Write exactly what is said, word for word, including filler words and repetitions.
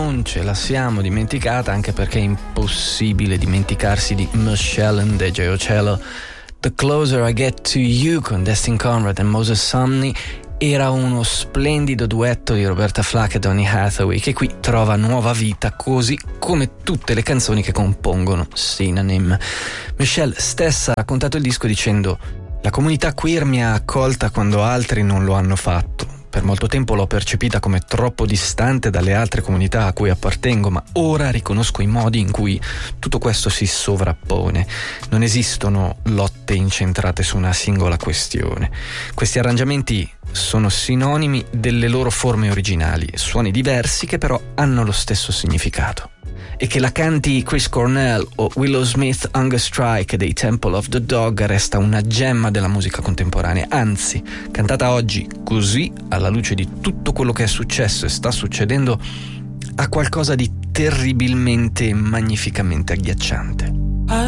non ce la siamo dimenticata, anche perché è impossibile dimenticarsi di Michelle and D J Ocello. The Closer I Get to You con Destin Conrad e Moses Sumney era uno splendido duetto di Roberta Flack e Donny Hathaway, che qui trova nuova vita, così come tutte le canzoni che compongono Synonym. Michelle stessa ha raccontato il disco dicendo: la comunità queer mi ha accolta quando altri non lo hanno fatto. Per molto tempo l'ho percepita come troppo distante dalle altre comunità a cui appartengo, ma ora riconosco i modi in cui tutto questo si sovrappone. Non esistono lotte incentrate su una singola questione. Questi arrangiamenti sono sinonimi delle loro forme originali, suoni diversi che però hanno lo stesso significato. E che la canti Chris Cornell o Willow Smith Hunger Strike dei Temple of the Dog resta una gemma della musica contemporanea, anzi, cantata oggi così, alla luce di tutto quello che è successo e sta succedendo, ha qualcosa di terribilmente e magnificamente agghiacciante.